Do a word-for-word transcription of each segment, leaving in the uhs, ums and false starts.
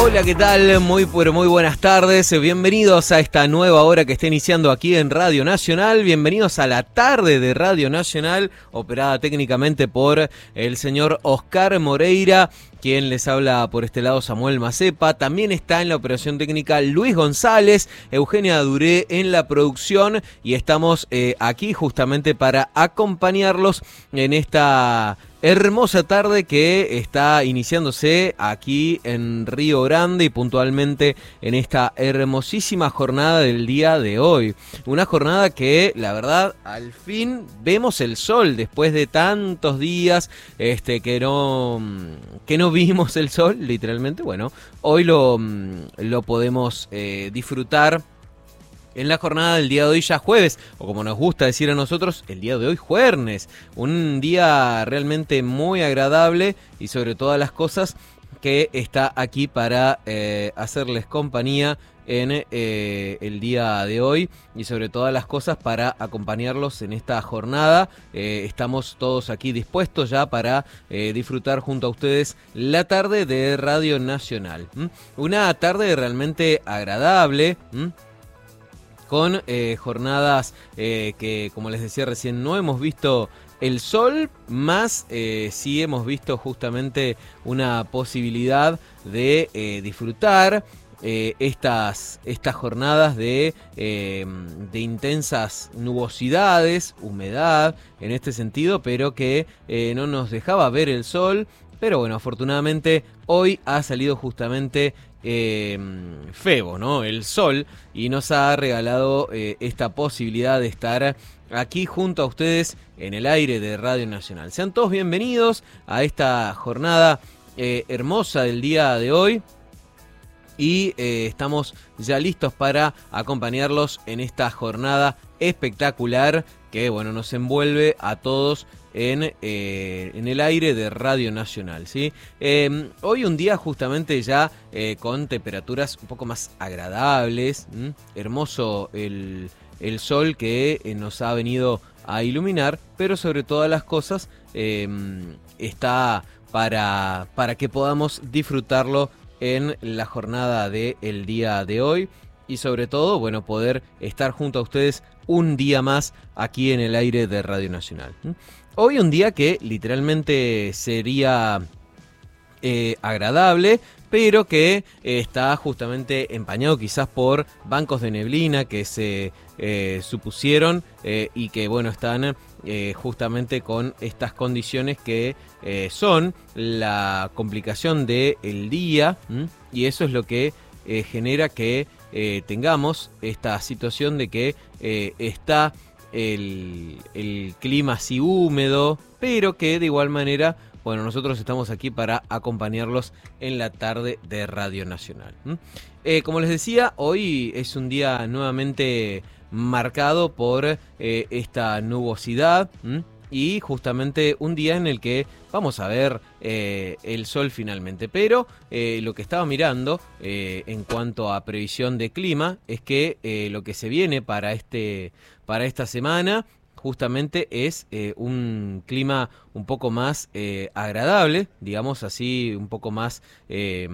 Hola, ¿qué tal? Muy, pero muy buenas tardes. Bienvenidos a esta nueva hora que está iniciando aquí en Radio Nacional. Bienvenidos a la tarde de Radio Nacional, operada técnicamente por el señor Oscar Moreira, quien les habla por este lado, Samuel Macepa. También está en la operación técnica Luis González, Eugenia Duré en la producción, y estamos eh, aquí justamente para acompañarlos en esta hermosa tarde que está iniciándose aquí en Río Grande y puntualmente en esta hermosísima jornada del día de hoy. Una jornada que, la verdad, al fin vemos el sol después de tantos días este, que no que no vimos el sol, literalmente. Bueno, hoy lo, lo podemos eh, disfrutar en la jornada del día de hoy, ya jueves, o como nos gusta decir a nosotros, el día de hoy jueves. Un día realmente muy agradable y sobre todas las cosas que está aquí para eh, hacerles compañía en eh, el día de hoy y sobre todas las cosas para acompañarlos en esta jornada. Eh, estamos todos aquí dispuestos ya para eh, disfrutar junto a ustedes la tarde de Radio Nacional. ¿Mm? Una tarde realmente agradable, ¿Mm? con eh, jornadas eh, que, como les decía recién, no hemos visto el sol, más eh, sí hemos visto justamente una posibilidad de eh, disfrutar eh, estas, estas jornadas de, eh, de intensas nubosidades, humedad en este sentido, pero que eh, no nos dejaba ver el sol. Pero bueno, afortunadamente hoy ha salido justamente eh, Febo, ¿no? El sol, y nos ha regalado eh, esta posibilidad de estar aquí junto a ustedes en el aire de Radio Nacional. Sean todos bienvenidos a esta jornada eh, hermosa del día de hoy. Y eh, estamos ya listos para acompañarlos en esta jornada espectacular que, bueno, nos envuelve a todos en, eh, en el aire de Radio Nacional, ¿sí? Eh, hoy un día justamente ya eh, con temperaturas un poco más agradables, ¿m? Hermoso el, el sol que eh, nos ha venido a iluminar, pero sobre todas las cosas eh, está para, para que podamos disfrutarlo en la jornada del día de hoy y sobre todo, bueno, poder estar junto a ustedes un día más aquí en el aire de Radio Nacional. Hoy un día que literalmente sería eh, agradable, pero que eh, está justamente empañado quizás por bancos de neblina que se eh, supusieron eh, y que, bueno, están eh, justamente con estas condiciones que eh, son la complicación del día, ¿m? Y eso es lo que eh, genera que eh, tengamos esta situación de que eh, está el, el clima así húmedo, pero que de igual manera, bueno, nosotros estamos aquí para acompañarlos en la tarde de Radio Nacional. ¿Mm? Eh, como les decía, hoy es un día nuevamente marcado por eh, esta nubosidad, ¿m? Y justamente un día en el que vamos a ver eh, el sol finalmente. Pero eh, lo que estaba mirando eh, en cuanto a previsión de clima es que eh, lo que se viene para, este, para esta semana justamente es eh, un clima un poco más eh, agradable, digamos así, un poco más eh,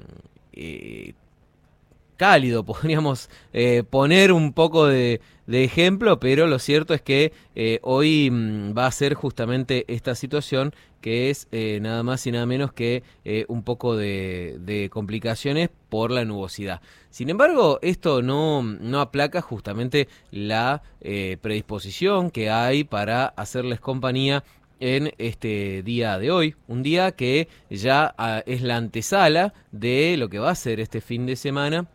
eh, cálido, podríamos eh, poner un poco de, de ejemplo, pero lo cierto es que eh, hoy mmm, va a ser justamente esta situación que es eh, nada más y nada menos que eh, un poco de, de complicaciones por la nubosidad. Sin embargo, esto no, no aplaca justamente la eh, predisposición que hay para hacerles compañía en este día de hoy, un día que ya ah, es la antesala de lo que va a ser este fin de semana.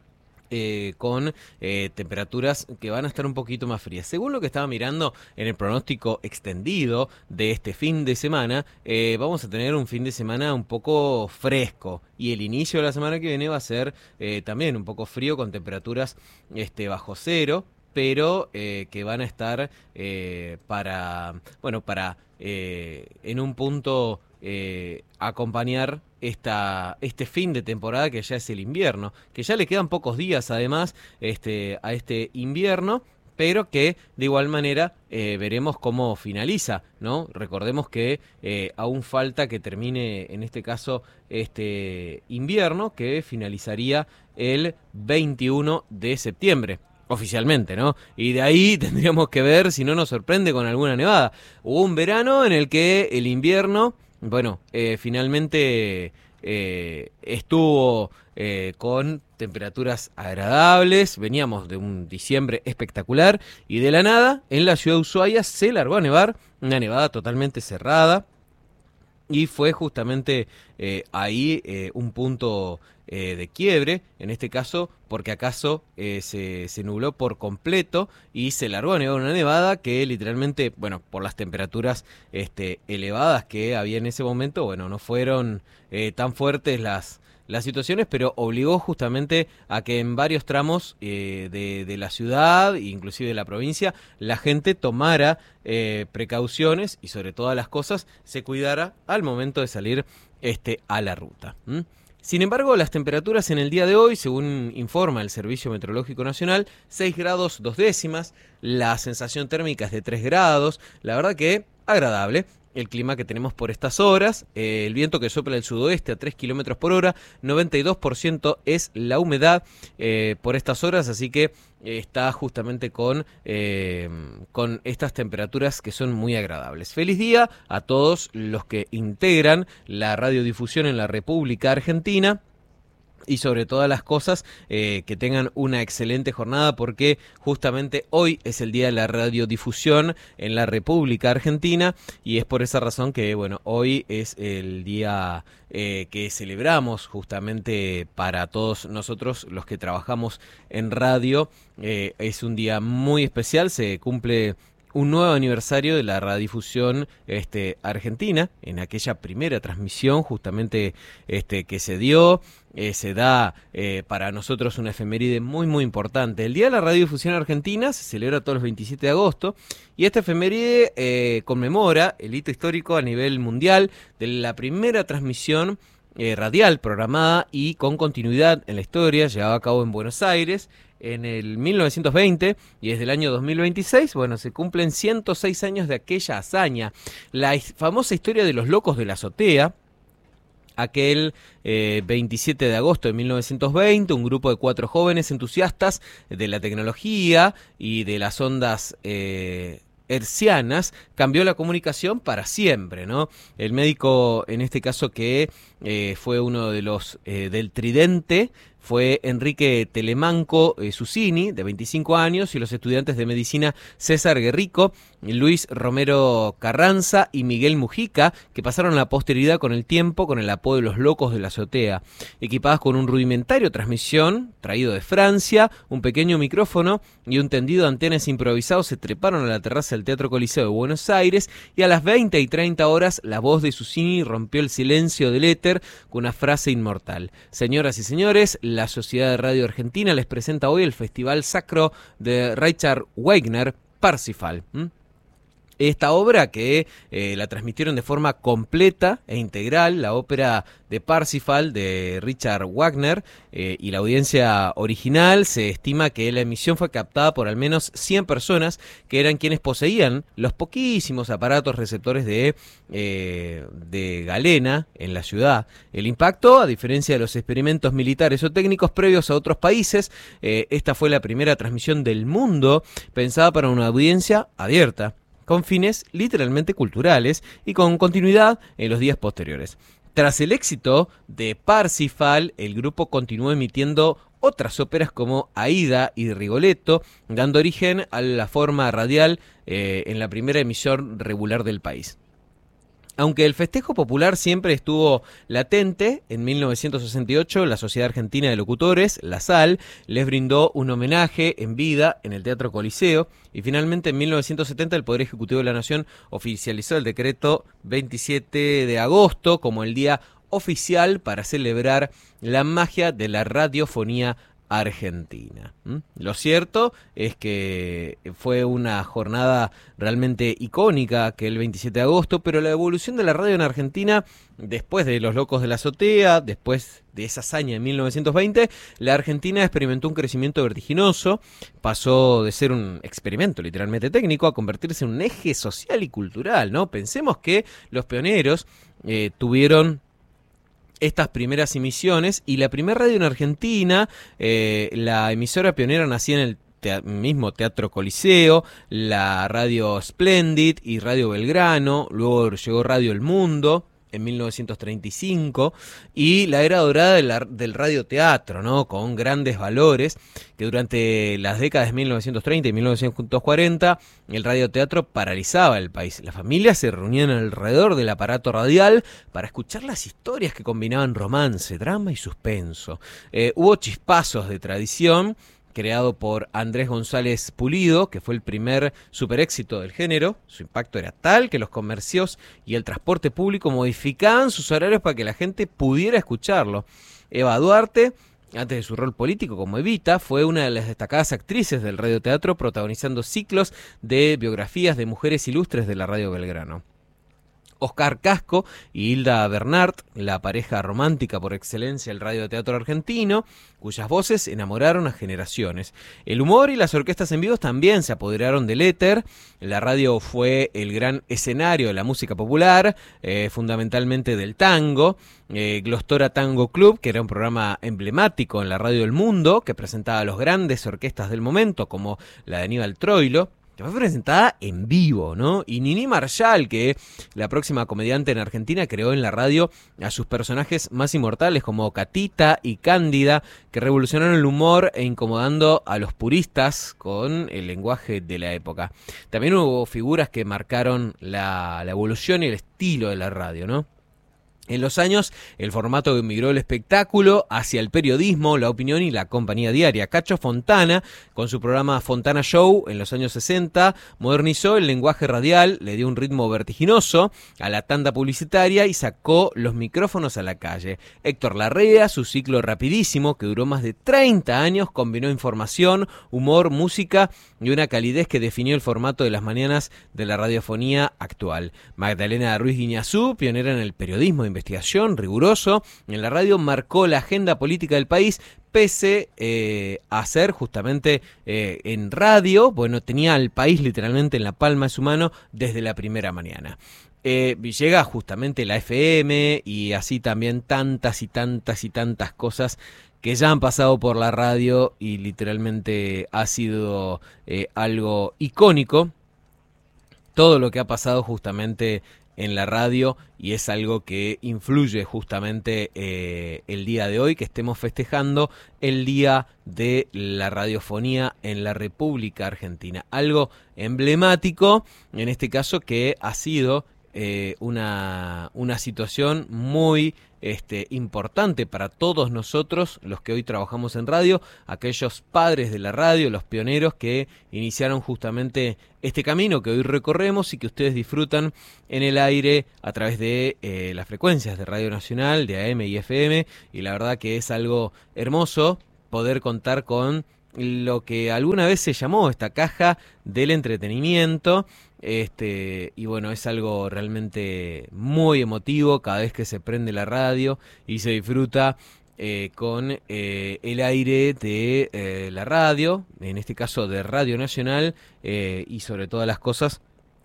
Eh, con eh, temperaturas que van a estar un poquito más frías. Según lo que estaba mirando en el pronóstico extendido de este fin de semana, eh, vamos a tener un fin de semana un poco fresco y el inicio de la semana que viene va a ser eh, también un poco frío con temperaturas este, bajo cero, pero eh, que van a estar eh, para, bueno, para eh, en un punto eh, acompañar esta, este fin de temporada que ya es el invierno, que ya le quedan pocos días además este, a este invierno, pero que de igual manera eh, veremos cómo finaliza, ¿no? Recordemos que eh, aún falta que termine, en este caso, este invierno, que finalizaría el veintiuno de septiembre. Oficialmente, ¿no? Y de ahí tendríamos que ver si no nos sorprende con alguna nevada. Hubo un verano en el que el invierno, bueno, eh, finalmente eh, estuvo eh, con temperaturas agradables, veníamos de un diciembre espectacular y de la nada en la ciudad de Ushuaia se largó a nevar, una nevada totalmente cerrada. Y fue justamente eh, ahí eh, un punto eh, de quiebre, en este caso, porque acaso eh, se, se nubló por completo y se largó a nevar una nevada que literalmente, bueno, por las temperaturas este, elevadas que había en ese momento, bueno, no fueron eh, tan fuertes las... las situaciones, pero obligó justamente a que en varios tramos eh, de, de la ciudad, inclusive de la provincia, la gente tomara eh, precauciones y sobre todas las cosas se cuidara al momento de salir este, a la ruta. ¿Mm? Sin embargo, las temperaturas en el día de hoy, según informa el Servicio Meteorológico Nacional, seis grados dos décimas, la sensación térmica es de tres grados, la verdad que agradable. El clima que tenemos por estas horas, eh, el viento que sopla del sudoeste a tres kilómetros por hora, noventa y dos por ciento es la humedad eh, por estas horas, así que eh, está justamente con, eh, con estas temperaturas que son muy agradables. Feliz día a todos los que integran la radiodifusión en la República Argentina. Y sobre todas las cosas, eh, que tengan una excelente jornada porque justamente hoy es el día de la radiodifusión en la República Argentina y es por esa razón que, bueno, hoy es el día eh, que celebramos justamente para todos nosotros los que trabajamos en radio. Eh, es un día muy especial, se cumple un nuevo aniversario de la radiodifusión este, argentina, en aquella primera transmisión justamente este, que se dio, eh, se da eh, para nosotros una efeméride muy muy importante. El Día de la Radiodifusión Argentina se celebra todos los veintisiete de agosto y esta efeméride eh, conmemora el hito histórico a nivel mundial de la primera transmisión eh, radial programada y con continuidad en la historia, llevada a cabo en Buenos Aires en el mil novecientos veinte y desde el año dos mil veintiséis, bueno, se cumplen ciento seis años de aquella hazaña. La famosa historia de los locos de la azotea, aquel eh, veintisiete de agosto de mil novecientos veinte, un grupo de cuatro jóvenes entusiastas de la tecnología y de las ondas eh, hercianas cambió la comunicación para siempre, ¿no? El médico, en este caso que eh, fue uno de los eh, del Tridente, fue Enrique Telemanco eh, Susini, de veinticinco años, y los estudiantes de medicina César Guerrico, Luis Romero Carranza y Miguel Mujica, que pasaron a la posteridad con el tiempo con el apodo de los locos de la azotea. Equipadas con un rudimentario transmisión, traído de Francia, un pequeño micrófono y un tendido de antenas improvisados, se treparon a la terraza del Teatro Coliseo de Buenos Aires y a las veinte y treinta horas la voz de Susini rompió el silencio del éter con una frase inmortal. Señoras y señores, la Sociedad de Radio Argentina les presenta hoy el Festival Sacro de Richard Wagner, Parsifal. ¿Mm? Esta obra que eh, la transmitieron de forma completa e integral, la ópera de Parsifal de Richard Wagner eh, y la audiencia original, se estima que la emisión fue captada por al menos cien personas que eran quienes poseían los poquísimos aparatos receptores de, eh, de galena en la ciudad. El impacto, a diferencia de los experimentos militares o técnicos previos a otros países, eh, esta fue la primera transmisión del mundo pensada para una audiencia abierta, con fines literalmente culturales y con continuidad en los días posteriores. Tras el éxito de Parsifal, el grupo continuó emitiendo otras óperas como Aida y Rigoletto, dando origen a la forma radial eh, en la primera emisión regular del país. Aunque el festejo popular siempre estuvo latente, en mil novecientos sesenta y ocho la Sociedad Argentina de Locutores, la S A L, les brindó un homenaje en vida en el Teatro Coliseo y finalmente en mil novecientos setenta el Poder Ejecutivo de la Nación oficializó el decreto veintisiete de agosto como el día oficial para celebrar la magia de la radiofonía Argentina. ¿Mm? Lo cierto es que fue una jornada realmente icónica que el veintisiete de agosto, pero la evolución de la radio en Argentina, después de Los Locos de la Azotea, después de esa hazaña en mil novecientos veinte, la Argentina experimentó un crecimiento vertiginoso, pasó de ser un experimento literalmente técnico a convertirse en un eje social y cultural, ¿no? Pensemos que los pioneros eh, tuvieron estas primeras emisiones, y la primera radio en Argentina, eh, la emisora pionera nacía en el te- mismo Teatro Coliseo, la Radio Splendid y Radio Belgrano, luego llegó Radio El Mundo en mil novecientos treinta y cinco, y la era dorada de la, del radioteatro, ¿no? Con grandes valores, que durante las décadas de mil novecientos treinta y mil novecientos cuarenta el radioteatro paralizaba el país. Las familias se reunían alrededor del aparato radial para escuchar las historias que combinaban romance, drama y suspenso. Eh, hubo chispazos de tradición, creado por Andrés González Pulido, que fue el primer super éxito del género. Su impacto era tal que los comercios y el transporte público modificaban sus horarios para que la gente pudiera escucharlo. Eva Duarte, antes de su rol político como Evita, fue una de las destacadas actrices del radioteatro, protagonizando ciclos de biografías de mujeres ilustres de la radio Belgrano. Oscar Casco y Hilda Bernard, la pareja romántica por excelencia del radioteatro argentino, cuyas voces enamoraron a generaciones. El humor y las orquestas en vivo también se apoderaron del éter. La radio fue el gran escenario de la música popular, eh, fundamentalmente del tango. Eh, Glostora Tango Club, que era un programa emblemático en la radio del mundo, que presentaba a los grandes orquestas del momento, como la de Aníbal Troilo, que fue presentada en vivo, ¿no? Y Nini Marshall, que la próxima comediante en Argentina, creó en la radio a sus personajes más inmortales como Catita y Cándida, que revolucionaron el humor e incomodando a los puristas con el lenguaje de la época. También hubo figuras que marcaron la, la evolución y el estilo de la radio, ¿no? En los años, el formato migró el espectáculo hacia el periodismo, la opinión y la compañía diaria. Cacho Fontana, con su programa Fontana Show en los años sesenta, modernizó el lenguaje radial, le dio un ritmo vertiginoso a la tanda publicitaria y sacó los micrófonos a la calle. Héctor Larrea, su ciclo rapidísimo, que duró más de treinta años, combinó información, humor, música y una calidez que definió el formato de las mañanas de la radiofonía actual. Magdalena Ruiz Guiñazú, pionera en el periodismo de investigación riguroso en la radio, marcó la agenda política del país, pese eh, a ser justamente eh, en radio, bueno, tenía al país literalmente en la palma de su mano desde la primera mañana. Eh, llega justamente la F M y así también tantas y tantas y tantas cosas que ya han pasado por la radio y literalmente ha sido eh, algo icónico todo lo que ha pasado justamente en la radio, y es algo que influye justamente eh, el día de hoy, que estemos festejando el Día de la Radiofonía en la República Argentina. Algo emblemático, en este caso, que ha sido eh, una, una situación muy este, importante para todos nosotros, los que hoy trabajamos en radio, aquellos padres de la radio, los pioneros que iniciaron justamente este camino que hoy recorremos y que ustedes disfrutan en el aire a través de eh, las frecuencias de Radio Nacional, de A M y F M, y la verdad que es algo hermoso poder contar con lo que alguna vez se llamó esta caja del entretenimiento. Este, y bueno, es algo realmente muy emotivo cada vez que se prende la radio y se disfruta eh, con eh, el aire de eh, la radio, en este caso de Radio Nacional, eh, y sobre todas las cosas,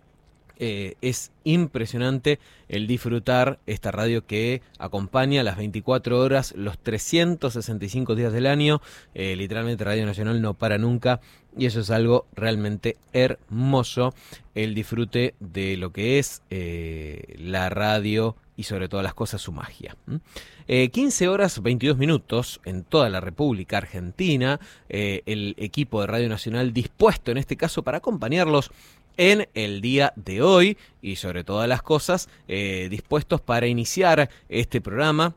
eh, es impresionante el disfrutar esta radio que acompaña las veinticuatro horas, los trescientos sesenta y cinco días del año. Eh, literalmente Radio Nacional no para nunca, y eso es algo realmente hermoso, el disfrute de lo que es eh, la radio y sobre todas las cosas su magia. ¿Mm? Eh, quince horas veintidós minutos en toda la República Argentina, eh, el equipo de Radio Nacional dispuesto en este caso para acompañarlos en el día de hoy y sobre todas las cosas eh, dispuestos para iniciar este programa.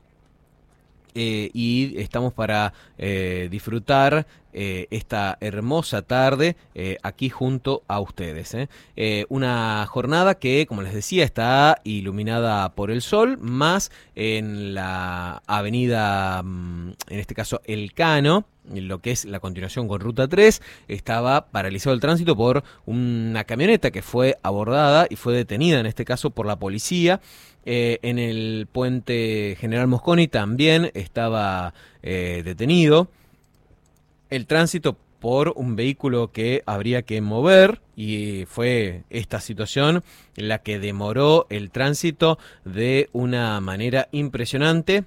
Eh, y estamos para eh, disfrutar eh, esta hermosa tarde eh, aquí junto a ustedes. ¿eh? Eh, una jornada que, como les decía, está iluminada por el sol, más en la avenida, en este caso El Cano, lo que es la continuación con Ruta tres, estaba paralizado el tránsito por una camioneta que fue abordada y fue detenida, en este caso por la policía. Eh, en el puente General Mosconi también estaba eh, detenido el tránsito por un vehículo que habría que mover, y fue esta situación la que demoró el tránsito de una manera impresionante.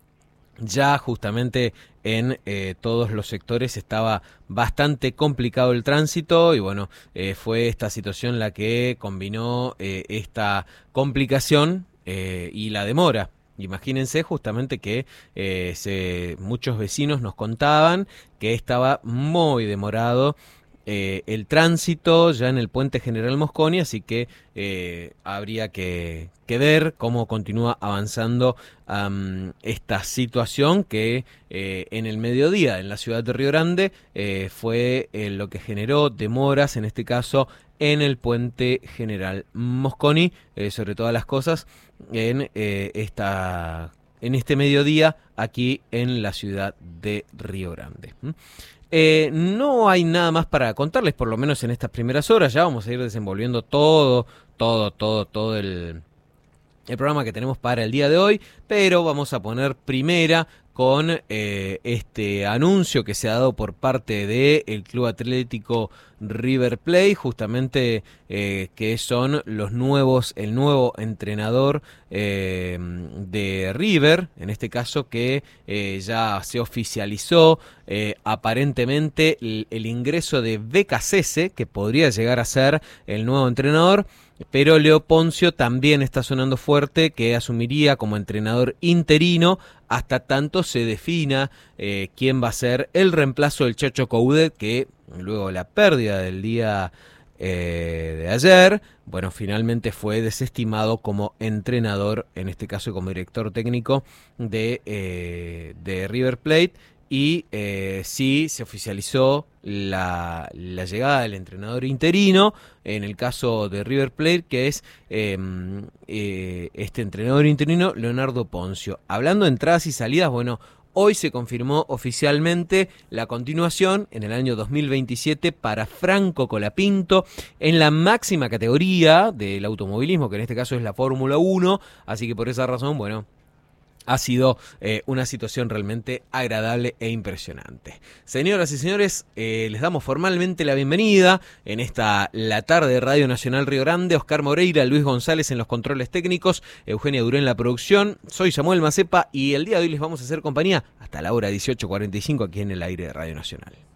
Ya justamente en eh, todos los sectores estaba bastante complicado el tránsito, y bueno, eh, fue esta situación la que combinó eh, esta complicación eh, y la demora. Imagínense justamente que eh, se, muchos vecinos nos contaban que estaba muy demorado eh, el tránsito ya en el puente General Mosconi, así que eh, habría que, que ver cómo continúa avanzando um, esta situación que eh, en el mediodía en la ciudad de Río Grande eh, fue eh, lo que generó demoras, en este caso en el puente General Mosconi, eh, sobre todas las cosas en eh, esta en este mediodía aquí en la ciudad de Río Grande. ¿Mm? Eh, no hay nada más para contarles, por lo menos en estas primeras horas. Ya vamos a ir desenvolviendo todo, todo, todo, todo el, el programa que tenemos para el día de hoy, pero vamos a poner primera con eh, este anuncio que se ha dado por parte del Club Atlético River Plate, justamente eh, que son los nuevos, el nuevo entrenador eh, de River, en este caso que eh, ya se oficializó eh, aparentemente el, el ingreso de Becasese, que podría llegar a ser el nuevo entrenador. Pero Leo Poncio también está sonando fuerte, que asumiría como entrenador interino hasta tanto se defina eh, quién va a ser el reemplazo del Chacho Coudet, que luego de la pérdida del día eh, de ayer, bueno, finalmente fue desestimado como entrenador, en este caso como director técnico de, eh, de River Plate. Y eh, sí se oficializó la, la llegada del entrenador interino, en el caso de River Plate, que es eh, eh, este entrenador interino, Leonardo Poncio. Hablando de entradas y salidas, bueno, hoy se confirmó oficialmente la continuación en el año dos mil veintisiete para Franco Colapinto en la máxima categoría del automovilismo, que en este caso es la Fórmula uno, así que por esa razón, bueno, ha sido eh, una situación realmente agradable e impresionante. Señoras y señores, eh, les damos formalmente la bienvenida en esta la tarde de Radio Nacional Río Grande. Oscar Moreira, Luis González en los controles técnicos, Eugenia Durén en la producción. Soy Samuel Macepa y el día de hoy les vamos a hacer compañía hasta la hora dieciocho cuarenta y cinco aquí en el aire de Radio Nacional.